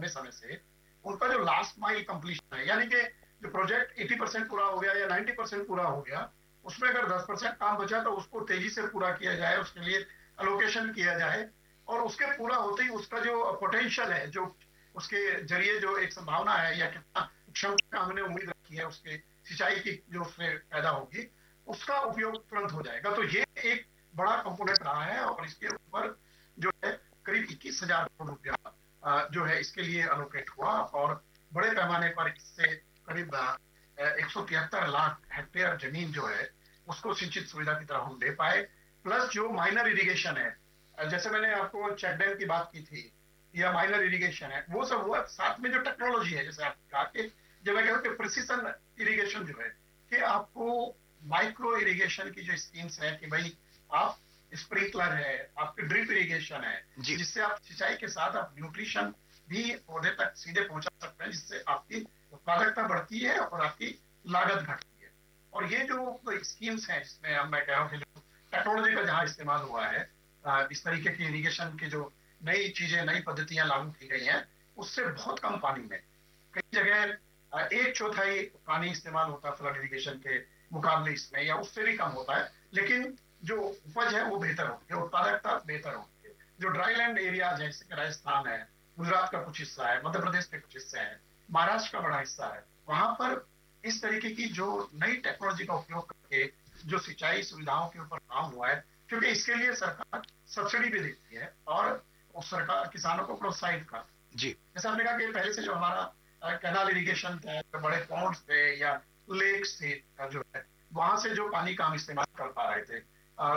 लंबे समय से, उनका जो लास्ट माइल कंप्लीशन है, यानी कि जो प्रोजेक्ट 80% पूरा हो गया या 90% पूरा हो गया, उसमें अगर 10% काम बचा तो उसको तेजी से पूरा किया जाए, उसके लिए अलोकेशन किया जाए, और उसके पूरा होते ही उसका जो पोटेंशियल है, जो उसके जरिए जो एक संभावना है या कितना क्षमता हमने उम्मीद रखी है उसके सिंचाई की जो उसमें पैदा होगी, उसका उपयोग तुरंत हो जाएगा। तो ये एक बड़ा कंपोनेंट रहा है, और इसके ऊपर जो है करीब 21,000 करोड़ रुपया जो है इसके लिए अलोकेट हुआ, और बड़े पैमाने पर इससे करीब 173 लाख हेक्टेयर जमीन जो है उसको सिंचित सुविधा की तरह हम दे पाए। प्लस जो माइनर इरिगेशन है, जैसे मैंने आपको चेक डैम की बात की थी, या माइनर इरिगेशन है, वो सब हुआ। साथ में जो टेक्नोलॉजी है, जैसे आप कहा कि जब मैं कहूँ कि प्रिसीजन इरिगेशन जो है, कि आपको माइक्रो इरिगेशन की जो स्कीम्स है कि भाई आप स्प्रिंकलर है, आपके ड्रिप इरिगेशन है, जिससे आप सिंचाई के साथ आप न्यूट्रिशन भी पौधे तक सीधे पहुंचा सकते हैं, जिससे आपकी उत्पादकता बढ़ती है और आपकी लागत घटती है। और ये जो स्कीम्स हैं जिसमें अब मैं कह रहा हूँ कि जो टेक्नोलॉजी का जहाँ इस्तेमाल हुआ है, इस तरीके की इरिगेशन की जो नई चीजें, नई पद्धतियां लागू की गई हैं, उससे बहुत कम पानी में, कई जगह 1/4 पानी इस्तेमाल होता है फ्लड इरिगेशन के मुकाबले इसमें, या उससे भी कम होता है, लेकिन जो उपज है वो बेहतर होती है, उत्पादकता बेहतर होती है। जो ड्राई लैंड एरियाज है, जैसे राजस्थान है, गुजरात का कुछ हिस्सा है, मध्य प्रदेश के कुछ हिस्से हैं, महाराष्ट्र का बड़ा हिस्सा है, वहां पर इस तरीके की जो नई टेक्नोलॉजी का उपयोग करके जो सिंचाई सुविधाओं के ऊपर काम हुआ है, क्योंकि इसके लिए सरकार सब्सिडी भी देती है और सरकार किसानों को प्रोत्साहित करती है। जी, जैसे आपने कहा कि पहले से जो हमारा कैनाल इरिगेशन था, बड़े पॉन्ड्स थे या लेक्स थे, जो है वहां से जो पानी का हम इस्तेमाल कर पा रहे थे,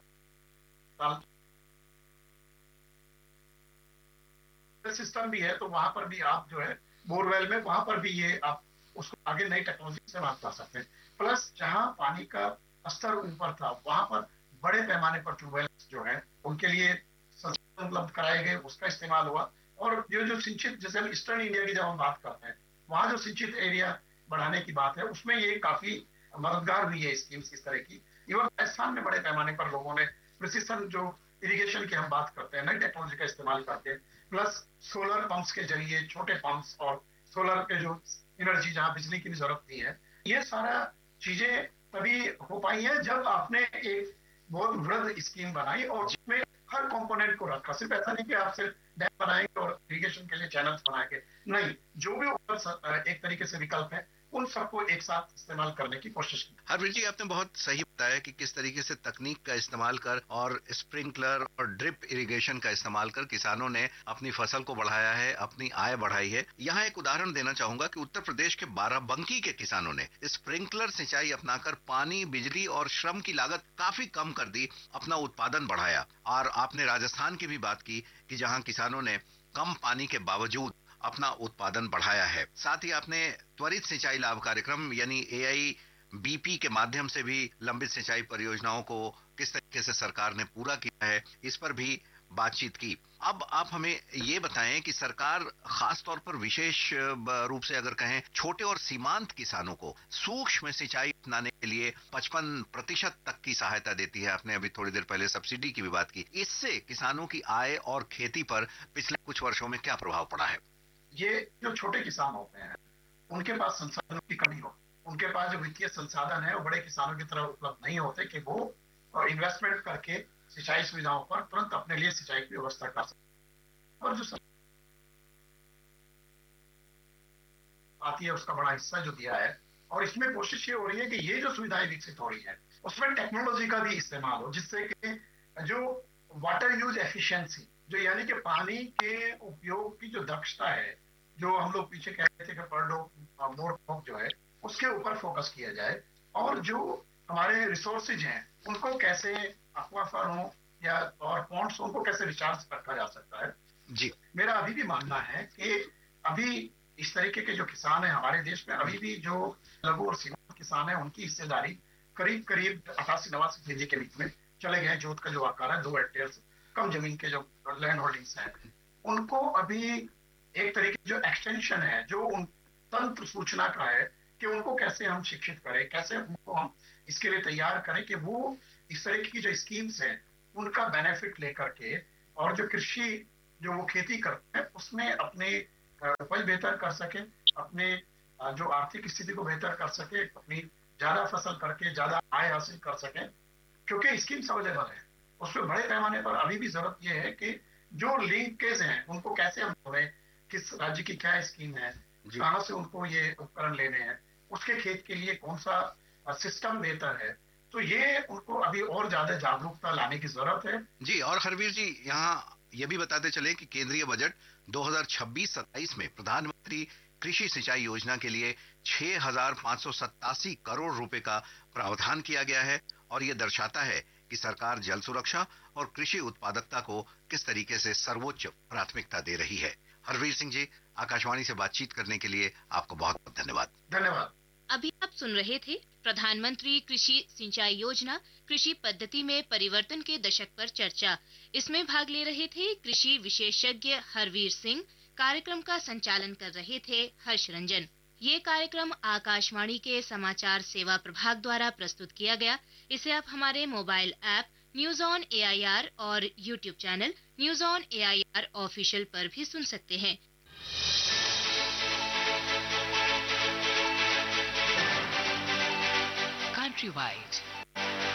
सिस्टम भी है, तो वहां पर भी आप जो है बोरवेल में, वहां पर भी ये आप उसको आगे नई टेक्नोलॉजी से बात कर सकते हैं। प्लस जहां पानी का स्तर ऊपर था, वहां पर बड़े पैमाने पर ट्यूबवेल जो है उनके लिए संसाधन उपलब्ध कराए गए, उसका इस्तेमाल हुआ। और ये जो सिंचित, जैसे हम ईस्टर्न इंडिया की जब हम बात करते हैं, वहां जो सिंचित एरिया बढ़ाने की बात है, उसमें ये काफी मददगार हुई है स्कीम्स इस तरह की। इवन राजस्थान में बड़े पैमाने पर लोगों ने प्रिसीजन जो इरिगेशन की हम बात करते हैं, नई टेक्नोलॉजी का इस्तेमाल करके, प्लस सोलर पंप्स के जरिए, छोटे पंप्स और सोलर के जो एनर्जी, जहां बिजली की भी जरूरत नहीं है, ये सारा चीजें तभी हो पाई है जब आपने एक बहुत वृहद स्कीम बनाई और जिसमें हर कंपोनेंट को रखा। सिर्फ ऐसा नहीं कि आप सिर्फ डैम बनाएंगे और इरिगेशन के लिए चैनल्स बनाएंगे, नहीं, जो भी एक तरीके से विकल्प है उन सबको एक साथ इस्तेमाल करने की कोशिश की। हरप्रीत जी, आपने बहुत सही बताया कि किस तरीके से तकनीक का इस्तेमाल कर और स्प्रिंकलर और ड्रिप इरिगेशन का इस्तेमाल कर किसानों ने अपनी फसल को बढ़ाया है, अपनी आय बढ़ाई है। यहाँ एक उदाहरण देना चाहूंगा कि उत्तर प्रदेश के बाराबंकी के किसानों ने स्प्रिंकलर सिंचाई अपनाकर पानी, बिजली और श्रम की लागत काफी कम कर दी, अपना उत्पादन बढ़ाया। और आपने राजस्थान की भी बात की कि जहाँ किसानों ने कम पानी के बावजूद अपना उत्पादन बढ़ाया है। साथ ही आपने त्वरित सिंचाई लाभ कार्यक्रम यानी AIBP के माध्यम से भी लंबित सिंचाई परियोजनाओं को किस तरीके से सरकार ने पूरा किया है, इस पर भी बातचीत की। अब आप हमें ये बताएं कि सरकार खास तौर पर विशेष रूप से अगर कहें छोटे और सीमांत किसानों को सूक्ष्म सिंचाई अपनाने के लिए 55% तक की सहायता देती है। आपने अभी थोड़ी देर पहले सब्सिडी की भी बात की। इससे किसानों की आय और खेती पर पिछले कुछ वर्षों में क्या प्रभाव पड़ा है? ये जो छोटे किसान होते हैं, उनके पास संसाधनों की कमी हो, उनके पास जो वित्तीय संसाधन है वो बड़े किसानों की तरह उपलब्ध नहीं होते कि वो इन्वेस्टमेंट करके सिंचाई सुविधाओं पर तुरंत अपने लिए सिंचाई की व्यवस्था कर सकते। और जो आती है उसका बड़ा हिस्सा जो दिया है, और इसमें कोशिश ये हो रही है कि ये जो सुविधाएं विकसित हो रही है उसमें टेक्नोलॉजी का भी इस्तेमाल हो, जिससे कि जो वाटर यूज एफिशिएंसी, जो यानी कि पानी के उपयोग की जो दक्षता है, जो हम लोग पीछे कह रहे थे कि पर डॉग मोर डॉग जो है, उसके ऊपर फोकस किया जाए। और जो हमारे रिसोर्सेज हैं उनको कैसे एक्वाफर या और पॉन्ड्स, उनको कैसे रिचार्ज रखा जा सकता है। जी, मेरा अभी भी मानना है कि अभी इस तरीके के जो किसान हैं हमारे देश में, अभी भी जो लघु और सीमांत किसान हैं, उनकी हिस्सेदारी करीब करीब 88-89 केजी के बीच में चले गए। जोत का जो आकार है 2 हेक्टेयर से कम जमीन के जो लैंड होल्डिंग्स हैं, उनको अभी एक तरीके जो एक्सटेंशन है, जो उन तंत्र सूचना का है कि उनको कैसे हम शिक्षित करें, कैसे उनको हम इसके लिए तैयार करें कि वो इस तरह की जो स्कीम्स हैं उनका बेनिफिट लेकर के, और जो कृषि जो वो खेती करते हैं उसमें अपने उपज बेहतर कर सके, अपने जो आर्थिक स्थिति को बेहतर कर सके, अपनी ज्यादा फसल करके ज्यादा आय हासिल कर सके, क्योंकि स्कीम्स अवेलेबल है। उसमें बड़े पैमाने पर अभी भी जरूरत यह है कि जो लिंकेज हैं उनको कैसे हम जोड़ें, किस राज्य की क्या स्कीम है, कहाँ से उनको ये उपकरण लेने हैं, उसके खेत के लिए कौन सा सिस्टम बेहतर है, तो ये उनको अभी और ज्यादा जागरूकता लाने की जरूरत है। जी, और हरवीर जी, यहाँ ये भी बताते चले कि केंद्रीय बजट 2026-27 में प्रधानमंत्री कृषि सिंचाई योजना के लिए 6,587 करोड़ रुपए का प्रावधान किया गया है, और ये दर्शाता है कि सरकार जल सुरक्षा और कृषि उत्पादकता को किस तरीके से सर्वोच्च प्राथमिकता दे रही है। हरवीर सिंह जी, आकाशवाणी से बातचीत करने के लिए आपको बहुत बहुत धन्यवाद। धन्यवाद। अभी आप सुन रहे थे प्रधानमंत्री कृषि सिंचाई योजना कृषि पद्धति में परिवर्तन के दशक पर चर्चा। इसमें भाग ले रहे थे कृषि विशेषज्ञ हरवीर सिंह। कार्यक्रम का संचालन कर रहे थे हर्ष रंजन। ये कार्यक्रम आकाशवाणी के समाचार सेवा प्रभाग द्वारा प्रस्तुत किया गया। इसे आप हमारे mobile app news on AIR और YouTube channel news on AIR official पर भी सुन सकते हैं। Countrywide